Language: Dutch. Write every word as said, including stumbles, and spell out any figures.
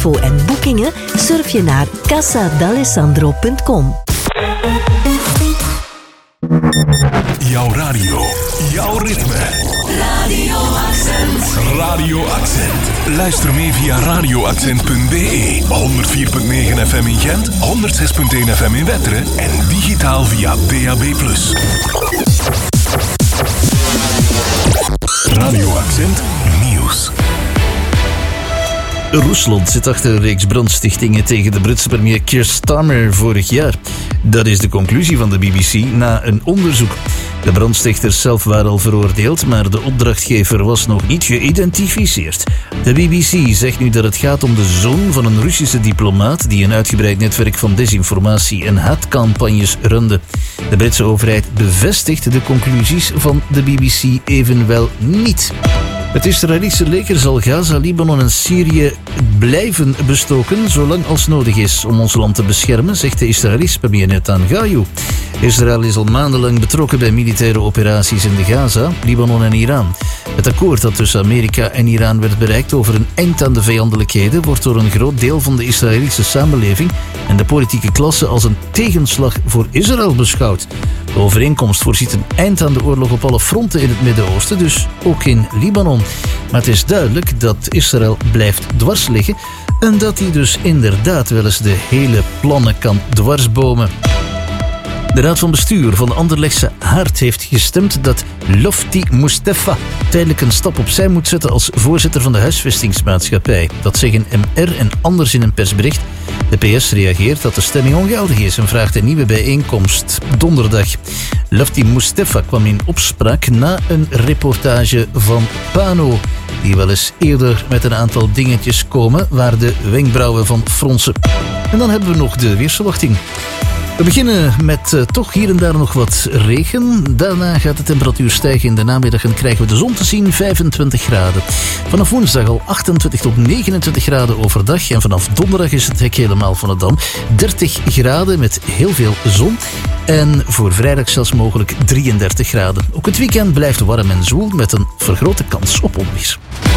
info en boekingen surf je naar casa d'alessandro punt com. Jouw radio, jouw ritme. Radio Accent. Radio Accent. Luister mee via radio accent punt b e, honderd vier komma negen F M in Gent, honderd zes komma één F M in Wetteren en digitaal via D A B plus. Radio Accent Nieuws. Rusland zit achter een reeks brandstichtingen tegen de Britse premier Keir Starmer vorig jaar. Dat is de conclusie van de B B C na een onderzoek. De brandstichters zelf waren al veroordeeld, maar de opdrachtgever was nog niet geïdentificeerd. De B B C zegt nu dat het gaat om de zoon van een Russische diplomaat die een uitgebreid netwerk van desinformatie en haatcampagnes runde. De Britse overheid bevestigt de conclusies van de B B C evenwel niet. Het Israëlische leger zal Gaza, Libanon en Syrië blijven bestoken zolang als nodig is om ons land te beschermen, zegt de Israëlische premier Netanyahu. Israël is al maandenlang betrokken bij militaire operaties in de Gaza, Libanon en Iran. Het akkoord dat tussen Amerika en Iran werd bereikt over een eind aan de vijandelijkheden wordt door een groot deel van de Israëlische samenleving en de politieke klasse als een tegenslag voor Israël beschouwd. De overeenkomst voorziet een eind aan de oorlog op alle fronten in het Midden-Oosten, dus ook in Libanon. Maar het is duidelijk dat Israël blijft dwars liggen en dat hij dus inderdaad wel eens de hele plannen kan dwarsbomen. De raad van bestuur van de Anderlechtse Hart heeft gestemd dat Lofti Mustafa tijdelijk een stap opzij moet zetten als voorzitter van de huisvestingsmaatschappij. Dat zeggen M R en anders in een persbericht. De P S reageert dat de stemming ongeldig is en vraagt een nieuwe bijeenkomst donderdag. Lofti Mustafa kwam in opspraak na een reportage van Pano, die wel eens eerder met een aantal dingetjes komen waar de wenkbrauwen van fronsen. En dan hebben we nog de weersverwachting. We beginnen met uh, toch hier en daar nog wat regen. Daarna gaat de temperatuur stijgen in de namiddag en krijgen we de zon te zien, vijfentwintig graden. Vanaf woensdag al achtentwintig tot negenentwintig graden overdag. En vanaf donderdag is het hek helemaal van het dam. dertig graden met heel veel zon. En voor vrijdag zelfs mogelijk drieëndertig graden. Ook het weekend blijft warm en zwoel met een vergrote kans op onweer.